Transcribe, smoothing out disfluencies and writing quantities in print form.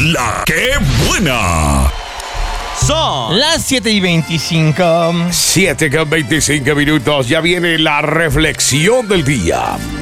la que buena. Son las 7:25. 7:25 minutos. Ya viene la reflexión del día.